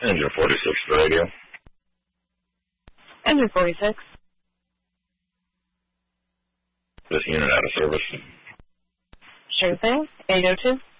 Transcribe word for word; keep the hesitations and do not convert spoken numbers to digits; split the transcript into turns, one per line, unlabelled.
Engine forty-six for radio.
Engine forty-six.
This unit out of service.
Sure thing. eight oh two.